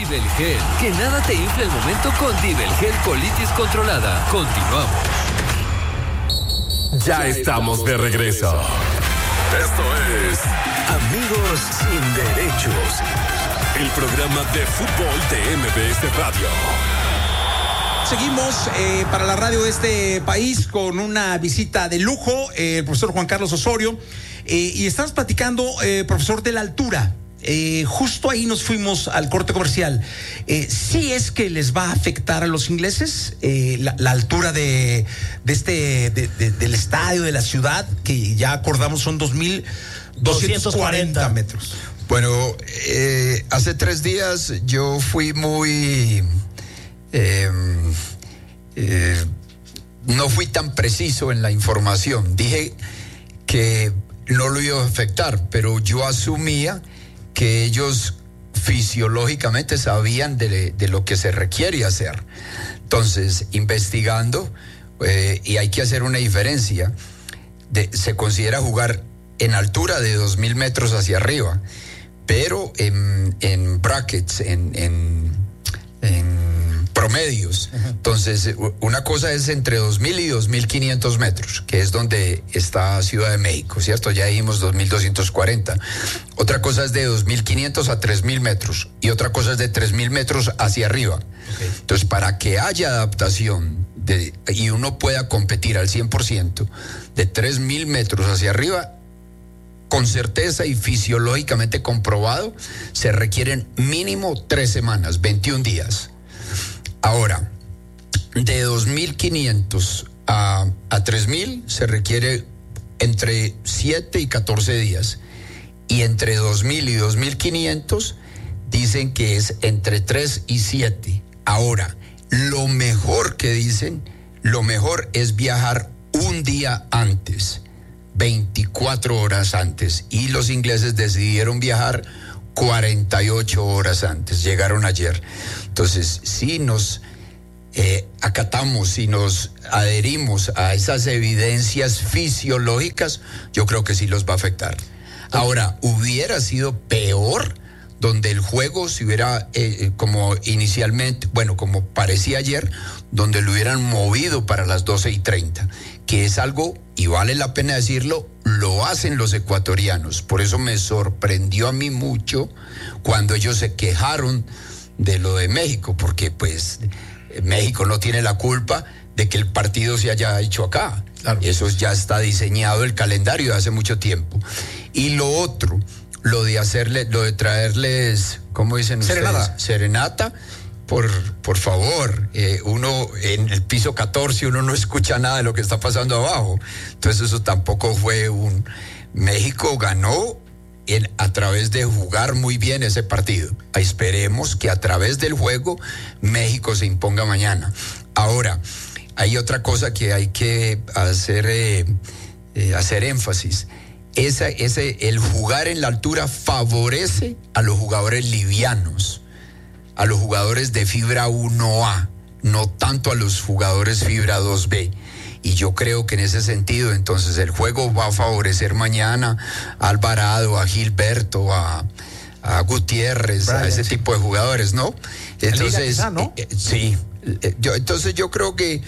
Dibelgel, que nada te infle el momento con Dibelgel Colitis Controlada. Continuamos. Ya estamos de regreso. Esto es Amigos sin Derechos, el programa de fútbol de MBS Radio. Seguimos para la radio de este país con una visita de lujo, el profesor Juan Carlos Osorio, y estamos platicando, profesor, de la altura. Justo ahí nos fuimos al corte comercial. ¿Sí es que les va a afectar a los ingleses la altura del estadio, de la ciudad, que ya acordamos son 2.240 metros? Bueno, hace 3 días yo fui muy... no fui tan preciso en la información. Dije que no lo iba a afectar, pero yo asumía que ellos fisiológicamente sabían de lo que se requiere hacer. Entonces, investigando, y hay que hacer una diferencia, se considera jugar en altura de 2.000 metros hacia arriba, pero en brackets, en promedios. Entonces, una cosa es entre 2.000 y 2.500 metros, que es donde está Ciudad de México, ¿cierto? Ya dijimos 2.240. Otra cosa es de 2.500 a 3.000 metros, y otra cosa es de 3.000 metros hacia arriba. Okay. Entonces, para que haya adaptación y uno pueda competir al 100% de 3.000 metros hacia arriba, con certeza y fisiológicamente comprobado, se requieren mínimo 3 semanas, 21 días. Ahora, de 2.500 a 3.000 se requiere entre 7 y 14 días. Y entre 2.000 y 2.500 dicen que es entre 3 y 7. Ahora, lo mejor que dicen, lo mejor es viajar un día antes, 24 horas antes. Y los ingleses decidieron viajar 48 horas antes, llegaron ayer. Entonces, si nos acatamos y nos adherimos a esas evidencias fisiológicas, yo creo que sí los va a afectar. Ahora, hubiera sido peor donde el juego se hubiera, como inicialmente, bueno, como parecía ayer, donde lo hubieran movido para las 12:30, que es algo, y vale la pena decirlo, lo hacen los ecuatorianos. Por eso me sorprendió a mí mucho cuando ellos se quejaron de lo de México, porque pues México no tiene la culpa de que el partido se haya hecho acá. Claro. Eso ya está diseñado el calendario de hace mucho tiempo. Y lo otro, lo de traerles, ¿cómo dicen ustedes? Serenata. Por favor, uno en el piso 14 uno no escucha nada de lo que está pasando abajo. Entonces eso tampoco fue México ganó a través de jugar muy bien ese partido. Esperemos que a través del juego México se imponga mañana. Ahora, hay otra cosa que hay que hacer énfasis. El jugar en la altura favorece a los jugadores livianos, a los jugadores de fibra 1A, no tanto a los jugadores fibra 2B. Y yo creo que en ese sentido, entonces, el juego va a favorecer mañana a Alvarado, a Gilberto, a Gutiérrez, Brian, a ese tipo de jugadores, ¿no? Entonces, quizá, ¿no? Sí. Entonces yo creo que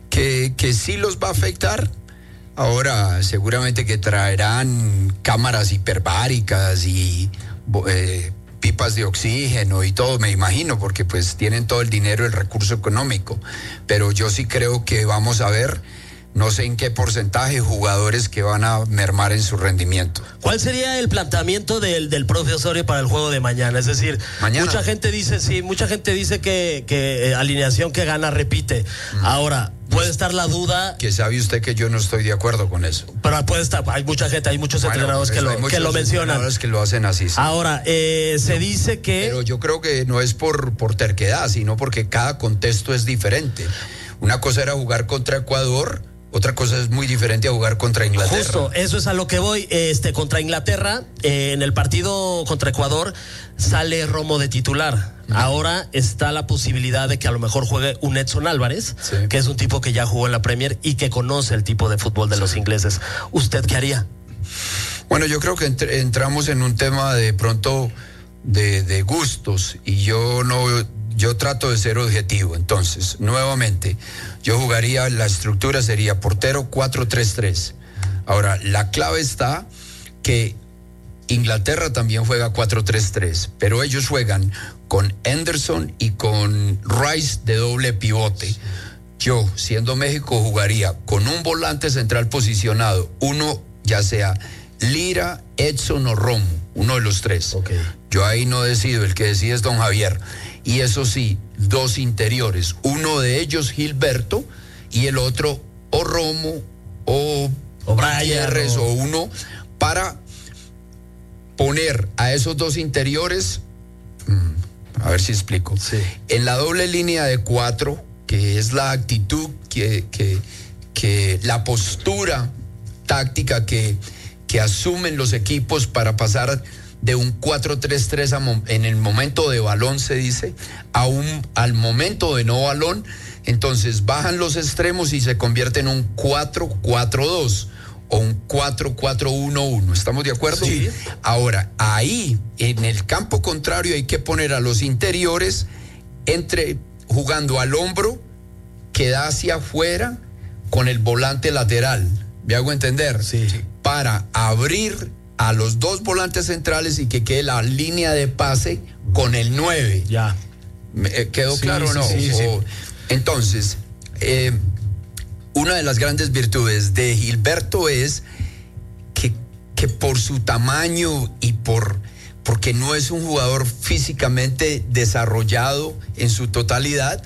sí los va a afectar. Ahora, seguramente que traerán cámaras hiperbáricas y pipas de oxígeno y todo, me imagino, porque pues tienen todo el dinero, el recurso económico. Pero yo sí creo que vamos a ver, no sé en qué porcentaje, jugadores que van a mermar en su rendimiento. ¿Cuál sería el planteamiento del profe Osorio para el juego de mañana? Es decir, mucha gente dice que alineación que gana repite. Ahora, puede estar la duda. Que sabe usted que yo no estoy de acuerdo con eso. Pero puede estar, hay muchos entrenadores que lo mencionan. Entrenadores que lo hacen así. Sí. Ahora, se dice que. Pero yo creo que no es por terquedad, sino porque cada contexto es diferente. Una cosa era jugar contra Ecuador. Otra cosa es muy diferente a jugar contra Inglaterra. Justo, eso es a lo que voy. Contra Inglaterra, en el partido contra Ecuador, sale Romo de titular. Ahora está la posibilidad de que a lo mejor juegue un Edson Álvarez, sí, que es un tipo que ya jugó en la Premier y que conoce el tipo de fútbol de los ingleses. ¿Usted qué haría? Bueno, yo creo que entramos en un tema de pronto de gustos y yo trato de ser objetivo. Entonces, nuevamente, yo jugaría, la estructura sería portero 4-3-3. Ahora, la clave está que Inglaterra también juega 4-3-3, pero ellos juegan con Henderson y con Rice de doble pivote. Yo, siendo México, jugaría con un volante central posicionado, uno ya sea Lira, Edson o Romo, uno de los tres. Okay. Yo ahí no decido, el que decide es don Javier. Y eso sí, dos interiores, uno de ellos Gilberto y el otro o Romo o Gutiérrez o uno, para poner a esos dos interiores, a ver si explico, sí, en la doble línea de 4, que es la actitud, que la postura táctica que asumen los equipos para pasar de un 4-3-3 en el momento de balón, se dice, al momento de no balón. Entonces bajan los extremos y se convierte en un 4-4-2 o un 4-4-1-1. ¿Estamos de acuerdo? Sí. Ahora, ahí, en el campo contrario, hay que poner a los interiores jugando al hombro, que da hacia afuera con el volante lateral. ¿Me hago entender? Sí. Para abrir a los dos volantes centrales y que quede la línea de pase con el 9. Ya. ¿Quedó claro o no? Sí. Entonces, una de las grandes virtudes de Gilberto es que por su tamaño y porque no es un jugador físicamente desarrollado en su totalidad,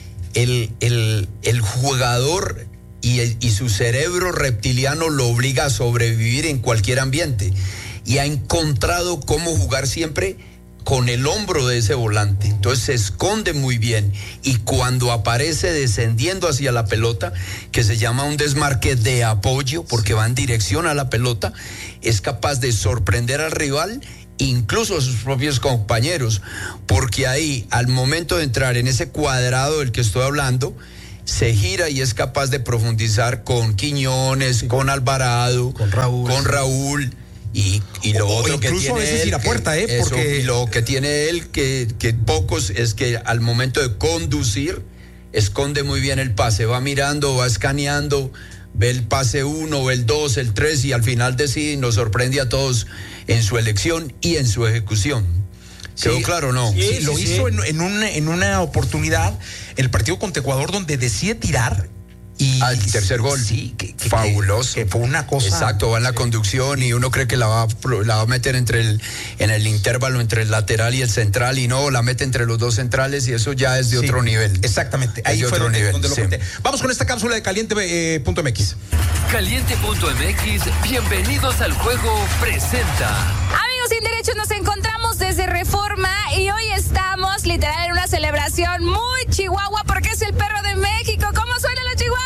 el jugador y su cerebro reptiliano lo obliga a sobrevivir en cualquier ambiente, y ha encontrado cómo jugar siempre con el hombro de ese volante. Entonces se esconde muy bien, y cuando aparece descendiendo hacia la pelota, que se llama un desmarque de apoyo porque va en dirección a la pelota, es capaz de sorprender al rival, incluso a sus propios compañeros, porque ahí, al momento de entrar en ese cuadrado del que estoy hablando, se gira y es capaz de profundizar con Quiñones, con Alvarado, con Raúl. Y lo otro que tiene incluso a veces ir a puerta, porque y lo que tiene él que pocos, es que al momento de conducir esconde muy bien el pase, va mirando, va escaneando, ve el pase 1, ve el 2, el 3 y al final decide y nos sorprende a todos en su elección y en su ejecución. ¿Quedó claro o no? Sí, lo hizo en una oportunidad, el partido contra Ecuador, donde decide tirar. Y el tercer gol. Sí, fabuloso. Que fue una cosa. Exacto, va en la conducción y uno cree que la va a meter en el intervalo entre el lateral y el central, y no, la mete entre los dos centrales, y eso ya es de otro nivel. Exactamente. Ahí fue donde lo conté. Vamos con esta cápsula de Caliente.mx. Caliente.mx, bienvenidos al juego, presenta. Amigos sin derechos, nos encontramos desde Reforma y hoy estamos literal en una celebración muy chihuahua porque es el perro de México. ¿Cómo suenan los chihuahuas?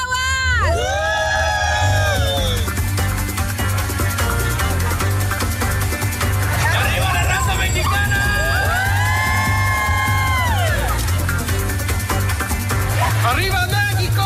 ¡Arriba la raza mexicana! ¡Arriba México!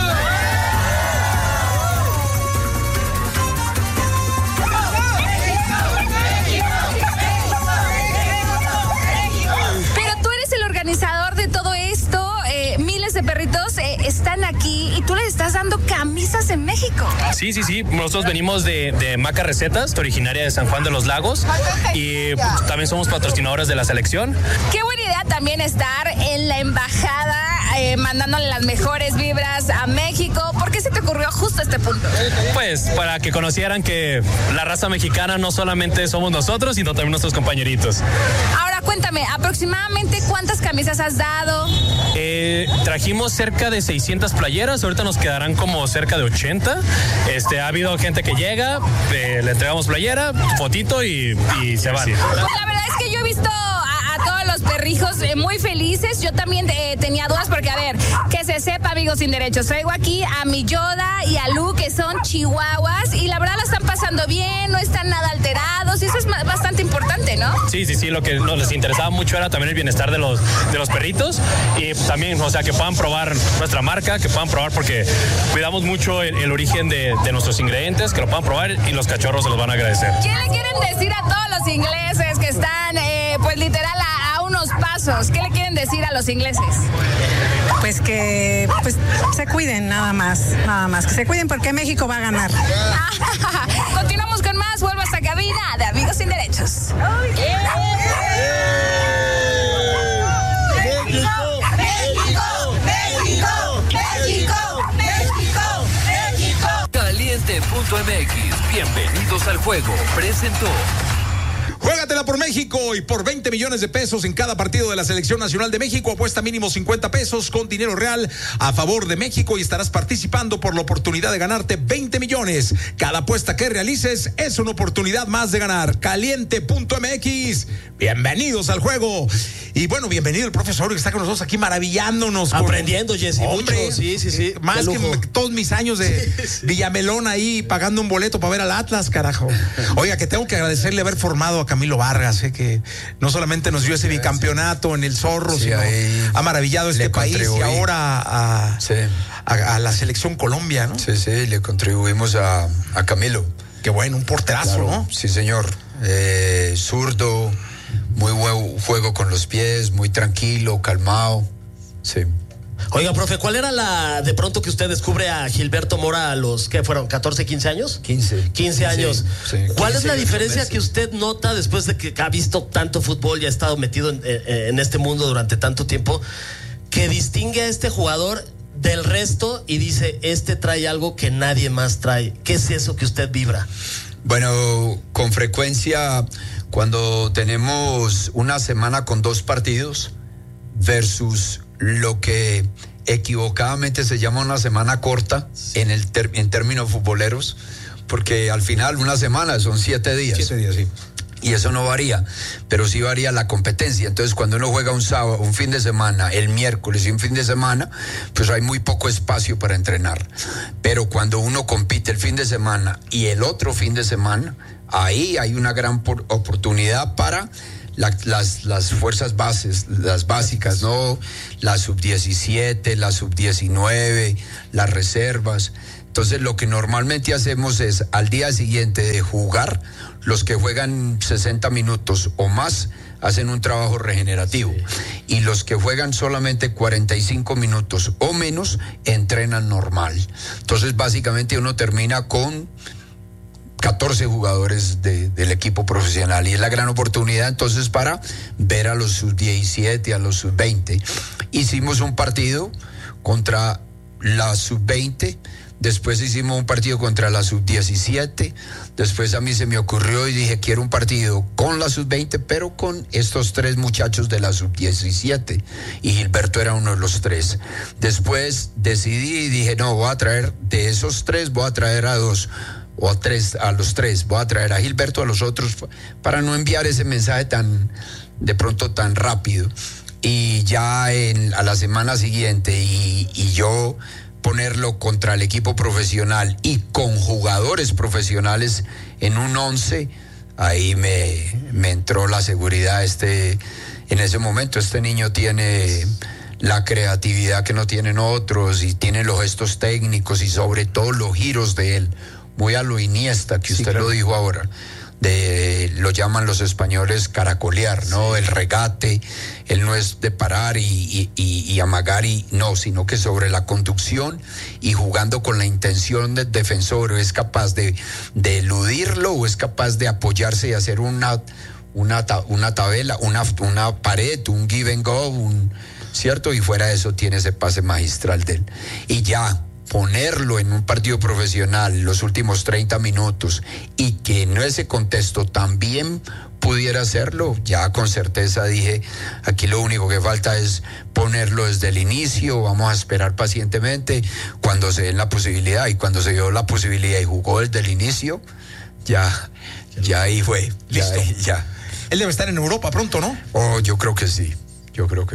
Pero tú eres el organizador de todo esto. Miles de perritos están aquí y tú les estás dando camisas en México. Sí. Nosotros venimos de Maca Recetas, originaria de San Juan de los Lagos, y también somos patrocinadores de la selección. Qué buena idea también estar en la embajada, mandándole las mejores vibras a México. ¿Por qué se te ocurrió justo este punto? Pues para que conocieran que la raza mexicana no solamente somos nosotros, sino también nuestros compañeritos. Ahora cuéntame, aproximadamente ¿cuántas camisas has dado? Trajimos cerca de 600 playeras, ahorita nos quedarán como cerca de 80. Ha habido gente que llega, le entregamos playera, fotito y se van. La verdad es que yo he visto a todos los perrijos muy felices. Yo también tenía dudas porque, a ver, que se sepa, amigos sin derechos, traigo aquí a mi Yoda y a Lu, que son chihuahuas, y la verdad la están pasando bien, no están nada alterados, y eso es bastante importante, ¿no? Sí, lo que nos les interesaba mucho era también el bienestar de los perritos, y también, o sea, que puedan probar nuestra marca, que puedan probar, porque cuidamos mucho el origen de nuestros ingredientes, que lo puedan probar y los cachorros se los van a agradecer. ¿Qué le quieren decir a todos los ingleses que están pues literal a unos pasos. ¿Qué le quieren decir a los ingleses? Pues que se cuiden nada más, que se cuiden porque México va a ganar. Continuamos con más, vuelvo a esta cabina de Amigos Sin Derechos. Caliente.mx, bienvenidos al juego, presentó. Juégatela por México y por 20 millones de pesos en cada partido de la Selección Nacional de México. Apuesta mínimo 50 pesos con dinero real a favor de México y estarás participando por la oportunidad de ganarte 20 millones. Cada apuesta que realices es una oportunidad más de ganar. Caliente.mx, bienvenidos al juego. Y bueno, bienvenido el profesor que está con nosotros aquí maravillándonos. Aprendiendo, Jesse, hombre, mucho. Sí. Más que todos mis años de Villamelón ahí pagando un boleto para ver al Atlas, carajo. Oiga, que tengo que agradecerle haber formado a Camilo Vargas, que no solamente nos dio ese bicampeonato en el Zorro, sino ha maravillado este país y ahora a la selección Colombia, ¿no? Sí, le contribuimos a Camilo. Qué bueno, un porterazo, claro, ¿no? Sí, señor. Zurdo, muy buen juego con los pies, muy tranquilo, calmado. Sí. Oiga, profe, ¿cuál era de pronto que usted descubre a Gilberto Mora a los, ¿qué fueron? ¿14, 15 años? 15 años. Sí, ¿Cuál es la diferencia que usted nota después de que ha visto tanto fútbol y ha estado metido en este mundo durante tanto tiempo, que distingue a este jugador del resto y dice, este trae algo que nadie más trae? ¿Qué es eso que usted vibra? Bueno, con frecuencia, cuando tenemos una semana con 2 partidos versus lo que equivocadamente se llama una semana corta en términos futboleros, porque al final una semana son 7 días. 7 días, sí. Y eso no varía, pero sí varía la competencia. Entonces, cuando uno juega un sábado, un fin de semana, el miércoles y un fin de semana, pues hay muy poco espacio para entrenar. Pero cuando uno compite el fin de semana y el otro fin de semana, ahí hay una gran oportunidad para las fuerzas bases, las básicas, ¿no? La sub-17, la sub-19, las reservas. Entonces, lo que normalmente hacemos es, al día siguiente de jugar, los que juegan 60 minutos o más hacen un trabajo regenerativo. Sí. Y los que juegan solamente 45 minutos o menos entrenan normal. Entonces, básicamente uno termina con 14 jugadores del equipo profesional, y es la gran oportunidad entonces para ver a los sub-17, a los sub-20. Hicimos un partido contra la sub-20, después hicimos un partido contra la sub-17, después a mí se me ocurrió y dije, quiero un partido con la sub-20, pero con estos 3 muchachos de la sub-17, y Gilberto era uno de los 3. Después decidí y dije, no, voy a traer de esos 3, voy a traer a 2 o a 3, a los 3, voy a traer a Gilberto, a los otros, para no enviar ese mensaje de pronto tan rápido. Y ya a la semana siguiente y yo ponerlo contra el equipo profesional y con jugadores profesionales en un 11, ahí me entró la seguridad. En ese momento este niño tiene la creatividad que no tienen otros, y tiene los gestos técnicos y sobre todo los giros de él, muy a lo Iniesta, que usted lo dijo ahora. Lo llaman los españoles caracolear, ¿no? El regate, él no es de parar y amagar, no, sino que sobre la conducción y jugando con la intención del defensor, es capaz de eludirlo o es capaz de apoyarse y hacer una tabela, una pared, un give and go, ¿cierto? Y fuera de eso tiene ese pase magistral de él. Y ya ponerlo en un partido profesional los últimos 30 minutos y que en ese contexto también pudiera hacerlo, ya con certeza dije, aquí lo único que falta es ponerlo desde el inicio, vamos a esperar pacientemente cuando se den la posibilidad. Y cuando se dio la posibilidad y jugó desde el inicio, ya ahí fue. Listo. Ya. Él debe estar en Europa pronto, ¿no? Oh, yo creo que sí.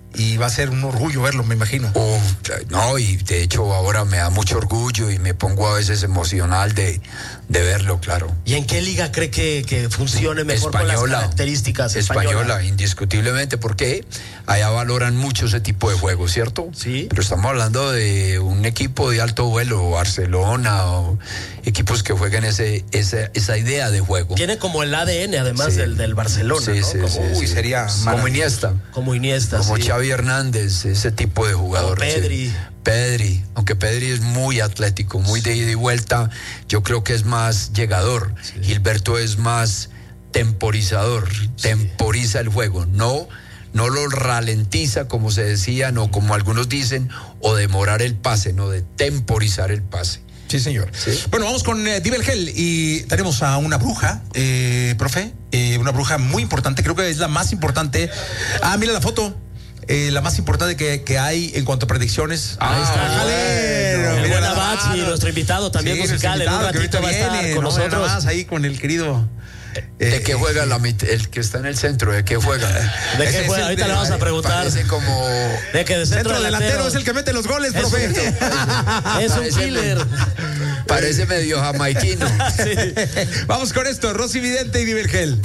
y va a ser un orgullo verlo, me imagino. No, y de hecho ahora me da mucho orgullo y me pongo a veces emocional de verlo, claro. ¿Y en qué liga cree que funcione mejor con las características? Española, indiscutiblemente, porque allá valoran mucho ese tipo de juegos, ¿cierto? Sí. Pero estamos hablando de un equipo de alto vuelo, Barcelona, o equipos que jueguen esa idea de juego. Tiene como el ADN, además del Barcelona, sí, ¿no? Sí, sería como Iniesta. Como Iniesta, como sí. Xavi Hernández, ese tipo de jugador. Pedri. Pedri, aunque Pedri es muy atlético, muy de ida y vuelta, yo creo que es más llegador. Sí. Gilberto es más temporizador, temporiza el juego, no lo ralentiza, como se decía, no como algunos dicen, o demorar el pase, no, de temporizar el pase. Sí, señor. ¿Sí? Bueno, vamos con Dibelgel y tenemos a una bruja, profe, una bruja muy importante, creo que es la más importante. Mira la foto. La más importante que hay en cuanto a predicciones. Ahí está. El buen Abachi, nuestro invitado también musical. En un ratito va a estar con nosotros. Más ahí con el querido. ¿De qué juega el que está en el centro? ¿De qué juega? ¿De qué juega? Ahorita le vamos a preguntar. Parece como... De que de centro delantero es el que mete los goles, profe. Es un killer. Parece medio jamaiquino. Sí. Vamos con esto, Rosy Vidente y Dibelgel.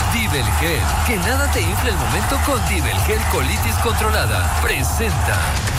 Dibelgel, que nada te infle el momento con Dibelgel Colitis Controlada. Presenta.